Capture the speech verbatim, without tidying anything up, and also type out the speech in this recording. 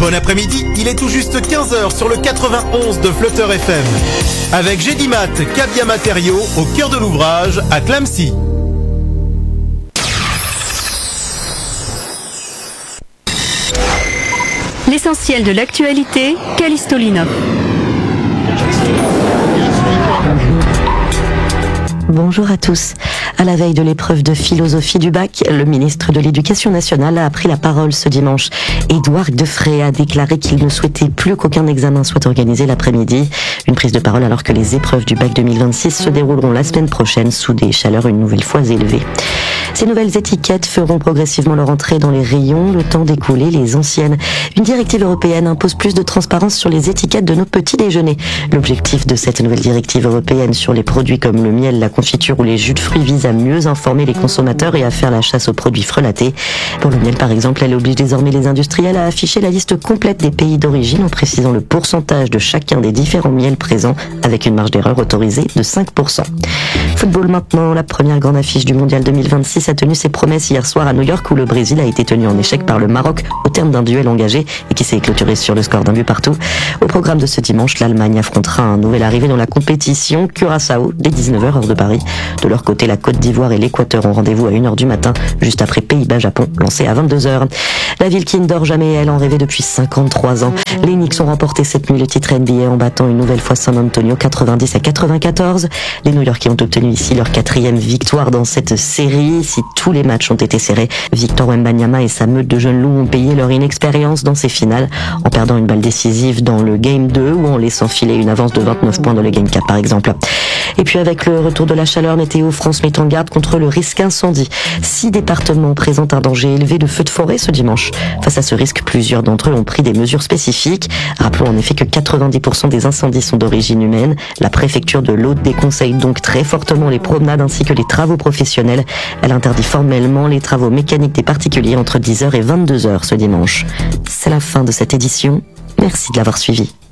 Bon après-midi, il est tout juste quinze heures sur le quatre-vingt-onze de Flutter F M. Avec Gédimat, Cabia Matériaux, au cœur de l'ouvrage, à Clamecy. L'essentiel de l'actualité, Callisto Linov. Bonjour à tous. À la veille de l'épreuve de philosophie du bac, le ministre de l'Éducation nationale a pris la parole ce dimanche. Édouard Defray a déclaré qu'il ne souhaitait plus qu'aucun examen soit organisé l'après-midi. Une prise de parole alors que les épreuves du bac deux mille vingt-six se dérouleront la semaine prochaine sous des chaleurs une nouvelle fois élevées. Ces nouvelles étiquettes feront progressivement leur entrée dans les rayons, le temps d'écouler les anciennes. Une directive européenne impose plus de transparence sur les étiquettes de nos petits déjeuners. L'objectif de cette nouvelle directive européenne sur les produits comme le miel, la confiture ou les jus de fruits vise à mieux informer les consommateurs et à faire la chasse aux produits frelatés. Pour le miel par exemple, elle oblige désormais les industriels à afficher la liste complète des pays d'origine en précisant le pourcentage de chacun des différents miels présents avec une marge d'erreur autorisée de cinq pour cent. Football maintenant, la première grande affiche du mondial deux mille vingt-six a tenu ses promesses hier soir à New York où le Brésil a été tenu en échec par le Maroc au terme d'un duel engagé et qui s'est clôturé sur le score d'un but partout. Au programme de ce dimanche, l'Allemagne affrontera un nouvel arrivé dans la compétition, Curaçao, dès dix-neuf heures heure de Paris. De leur côté, la Côte d'Ivoire et l'Équateur ont rendez-vous à une heure du matin, juste après Pays-Bas-Japon, lancé à vingt-deux heures. La ville qui ne dort jamais, elle en rêvait depuis cinquante-trois ans. Les Knicks ont remporté cette nuit le titre N B A en battant une nouvelle fois San Antonio quatre-vingt-dix à quatre-vingt-quatorze. Les New-Yorkais ont obtenu ici leur quatrième victoire dans cette série. Si tous les matchs ont été serrés, Victor Wembanyama et sa meute de jeunes loups ont payé leur inexpérience dans ces finales, en perdant une balle décisive dans le Game deux ou en laissant filer une avance de vingt-neuf points dans le Game quatre par exemple. Et puis avec le retour de la chaleur, Météo France met en garde contre le risque incendie. Six départements présentent un danger élevé de feux de forêt ce dimanche. Face à ce risque, plusieurs d'entre eux ont pris des mesures spécifiques. Rappelons en effet que quatre-vingt-dix pour cent des incendies sont d'origine humaine. La préfecture de l'Aude déconseille donc très fortement les promenades ainsi que les travaux professionnels. Elle interdit formellement les travaux mécaniques des particuliers entre dix heures et vingt-deux heures ce dimanche. C'est la fin de cette édition. Merci de l'avoir suivi.